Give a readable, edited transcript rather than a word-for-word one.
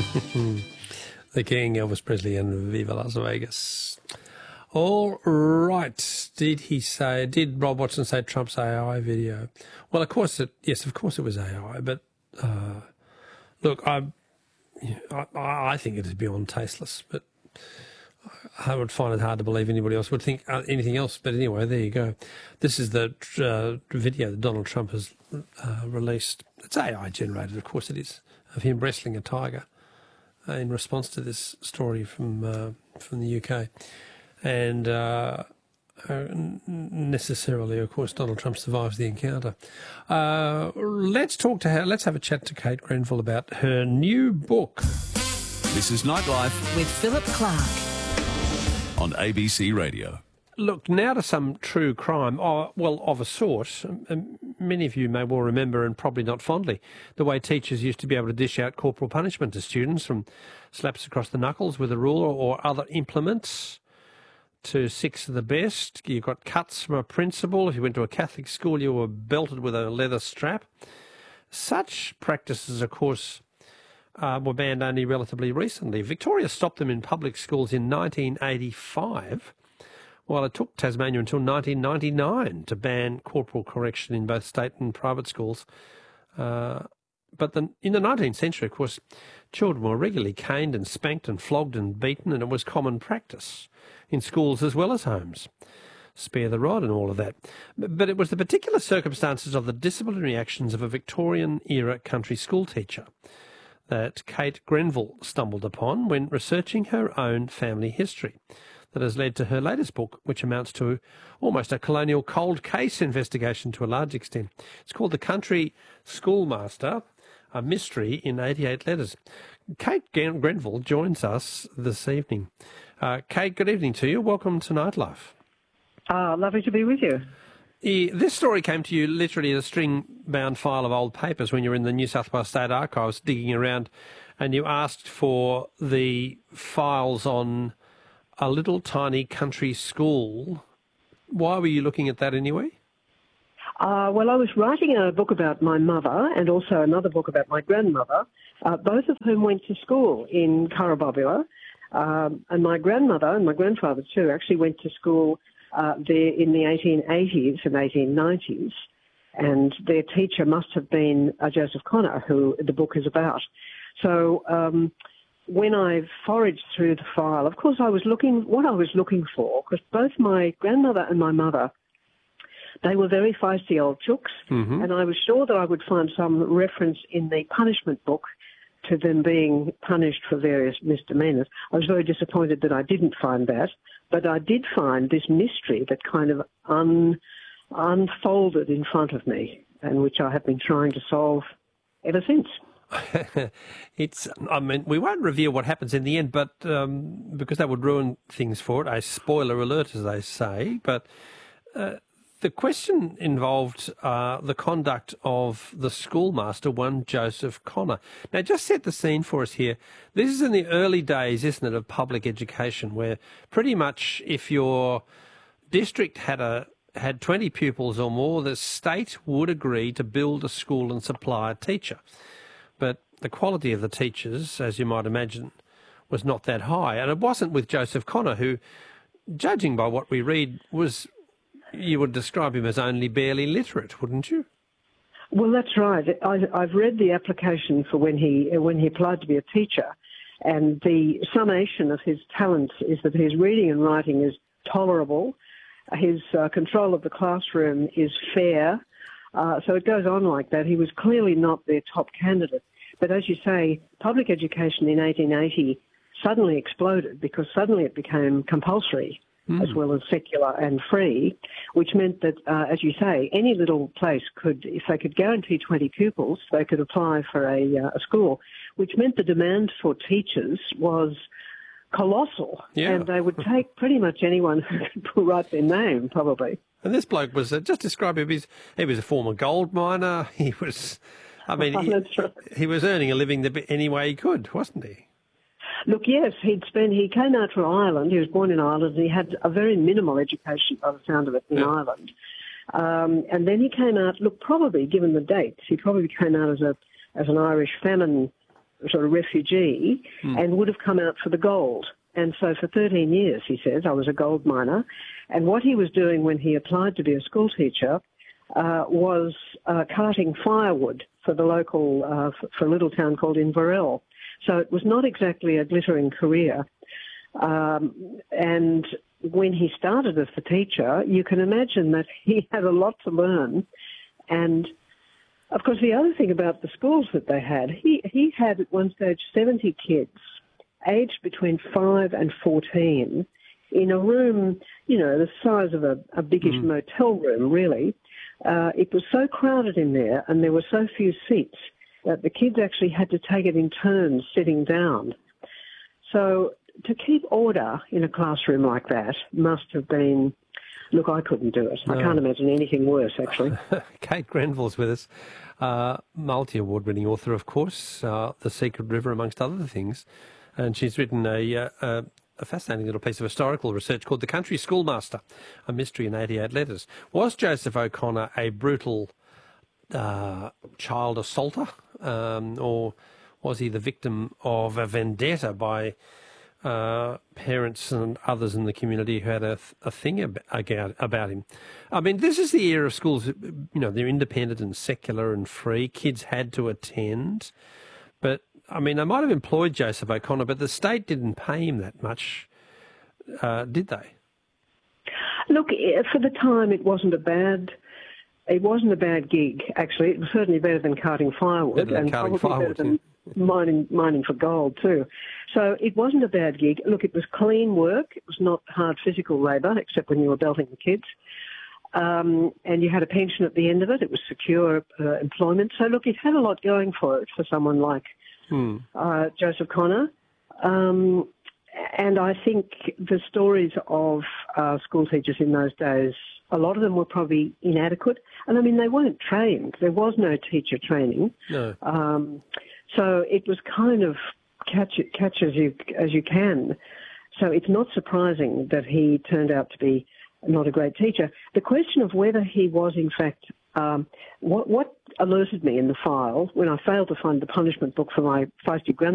The King, Elvis Presley, and Viva Las Vegas. All right. Did Rob Watson say Trump's AI video? Well, of course it was AI. But look, I think it is beyond tasteless. But I would find it hard to believe anybody else would think anything else. But anyway, there you go. This is the video that Donald Trump has released. It's AI generated, of course it is, of him wrestling a tiger in response to this story from the UK. And necessarily, of course, Donald Trump survives the encounter. Let's have a chat to Kate Grenville about her new book. This is Nightlife with Philip Clark on ABC Radio. Look, now to some true crime, of a sort. Many of you may well remember, and probably not fondly, the way teachers used to be able to dish out corporal punishment to students, from slaps across the knuckles with a ruler or other implements to six of the best. You got cuts from a principal. If you went to a Catholic school, you were belted with a leather strap. Such practices, of course, were banned only relatively recently. Victoria stopped them in public schools in 1985, while it took Tasmania until 1999 to ban corporal correction in both state and private schools. But in the 19th century, of course, children were regularly caned and spanked and flogged and beaten, and it was common practice in schools as well as homes. Spare the rod and all of that. But it was the particular circumstances of the disciplinary actions of a Victorian-era country school teacher that Kate Grenville stumbled upon when researching her own family history, that has led to her latest book, which amounts to almost a colonial cold case investigation to a large extent. It's called The Country Schoolmaster, a mystery in 88 letters. Kate Grenville joins us this evening. Kate, good evening to you. Welcome to Nightlife. Lovely to be with you. This story came to you literally in a string-bound file of old papers when you were in the New South Wales State Archives digging around, and you asked for the files on a little tiny country school. Why were you looking at that anyway? Well, I was writing a book about my mother and also another book about my grandmother, both of whom went to school in Currabobula. And my grandmother and my grandfather too actually went to school there in the 1880s and 1890s. And their teacher must have been Joseph Connor, who the book is about. So when I foraged through the file, of course, I was looking for, because both my grandmother and my mother, they were very feisty old chooks, and I was sure that I would find some reference in the punishment book to them being punished for various misdemeanours. I was very disappointed that I didn't find that, but I did find this mystery that kind of unfolded in front of me, and which I have been trying to solve ever since. We won't reveal what happens in the end, but because that would ruin things for it, a spoiler alert, as they say. But the question involved the conduct of the schoolmaster, one Joseph Connor. Now, just set the scene for us here. This is in the early days, isn't it, of public education, where pretty much if your district had 20 pupils or more, the state would agree to build a school and supply a teacher. But the quality of the teachers, as you might imagine, was not that high. And it wasn't with Joseph Connor, who, judging by what we read, you would describe him as only barely literate, wouldn't you? Well, that's right. I've read the application for when he applied to be a teacher, and the summation of his talents is that his reading and writing is tolerable, his control of the classroom is fair, so it goes on like that. He was clearly not their top candidate. But as you say, public education in 1880 suddenly exploded because suddenly it became compulsory as well as secular and free, which meant that, as you say, any little place could, if they could guarantee 20 pupils, they could apply for a school, which meant the demand for teachers was colossal, and they would take pretty much anyone who could write their name, probably. And this bloke was, just describe him, he was a former gold miner. He was, he was earning a living any way he could, wasn't he? Look, yes, he came out from Ireland. He was born in Ireland, and he had a very minimal education, by the sound of it, in Ireland. And then he came out, look, probably, given the dates, he probably came out as an Irish famine sort of refugee and would have come out for the gold. And so for 13 years, he says, I was a gold miner. And what he was doing when he applied to be a school teacher was carting firewood for the local, for a little town called Inverell. So it was not exactly a glittering career. And when he started as the teacher, you can imagine that he had a lot to learn. And, of course, the other thing about the schools that they had, he had at one stage 70 kids aged between 5 and 14 in a room, you know, the size of a biggish motel room, really. It was so crowded in there and there were so few seats that the kids actually had to take it in turns sitting down. So to keep order in a classroom like that must have been, look, I couldn't do it. No. I can't imagine anything worse, actually. Kate Grenville's with us, multi-award-winning author, of course, The Secret River, amongst other things. And she's written a fascinating little piece of historical research called The Country Schoolmaster, a mystery in 88 letters. Was Joseph O'Connor a brutal child assaulter, or was he the victim of a vendetta by parents and others in the community who had a thing about him? I mean, this is the era of schools, you know, they're independent and secular and free. Kids had to attend. But, I mean, they might have employed Joseph O'Connor, but the state didn't pay him that much, did they? Look, for the time, it wasn't a bad gig, actually. It was certainly better than carting firewood, better than mining for gold too. So it wasn't a bad gig. Look, it was clean work. It was not hard physical labour, except when you were belting the kids. And you had a pension at the end of it. It was secure employment. So look, it had a lot going for it for someone like Joseph Connor. And I think the stories of school teachers in those days, a lot of them were probably inadequate. And I mean, they weren't trained. There was no teacher training. No. So it was kind of catch as you can. So it's not surprising that he turned out to be not a great teacher. The question of whether he was, in fact, what alerted me in the file when I failed to find the punishment book for my feisty grandmother